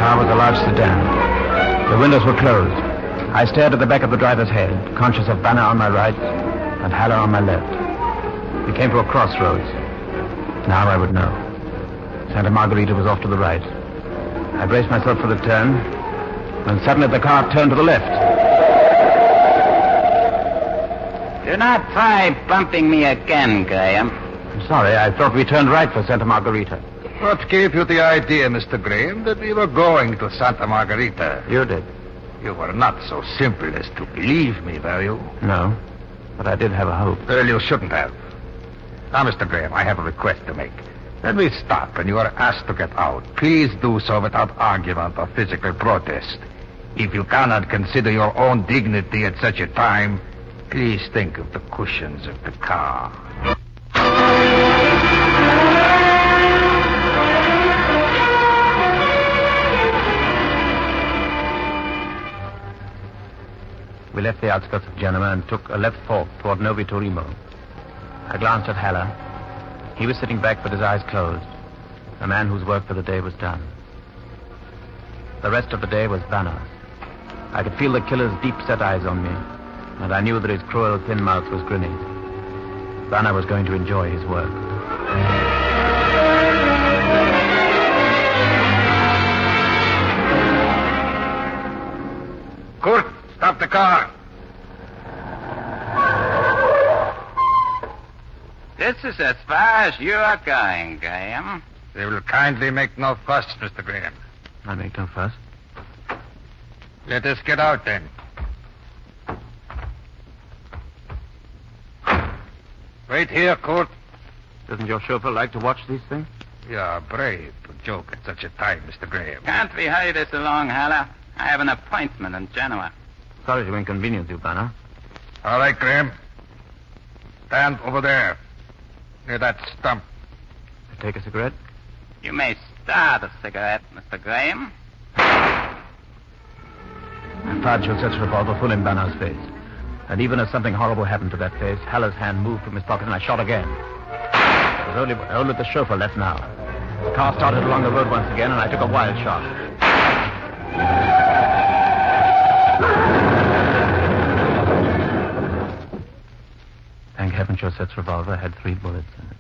car was a large sedan. The windows were closed. I stared at the back of the driver's head, conscious of Banner on my right and Haller on my left. We came to a crossroads. Now I would know. Santa Margarita was off to the right. I braced myself for the turn, when suddenly the car turned to the left. Do not try bumping me again, Graham. I'm sorry, I thought we turned right for Santa Margarita. What gave you the idea, Mr. Graham, that we were going to Santa Margarita? You did. You were not so simple as to believe me, were you? No, but I did have a hope. Well, you shouldn't have. Now, Mr. Graham, I have a request to make. When we stop and you are asked to get out, please do so without argument or physical protest. If you cannot consider your own dignity at such a time, please think of the cushions of the car. We left the outskirts of Genoa and took a left fork toward Novi Torino. I glanced at Haller. He was sitting back with his eyes closed, a man whose work for the day was done. The rest of the day was Banner's. I could feel the killer's deep-set eyes on me, and I knew that his cruel, thin mouth was grinning. Banner was going to enjoy his work. Kurt, stop the car. This is as far as you are going, Graham. They will kindly make no fuss, Mr. Graham. I'll make no fuss. Let us get out, then. Wait here, Kurt. Doesn't your chauffeur like to watch these things? You are brave to joke at such a time, Mr. Graham. Can't we hurry this along, Haller? I have an appointment in Genoa. Sorry to inconvenience you, Banner. All right, Graham. Stand over there, near that stump. Take a cigarette? You may start a cigarette, Mr. Graham. I fired Josette's revolver full in Banner's face. And even as something horrible happened to that face, Haller's hand moved from his pocket and I shot again. There was only the chauffeur left now. The car started along the road once again and I took a wild shot. Thank heaven Josette's revolver had 3 bullets in it.